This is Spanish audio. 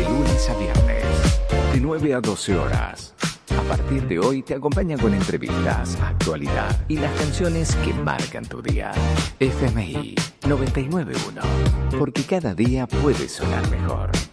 de lunes a viernes, de 9 a 12 horas. A partir de hoy te acompaña con entrevistas, actualidad y las canciones que marcan tu día. FMI 991, porque cada día puede sonar mejor.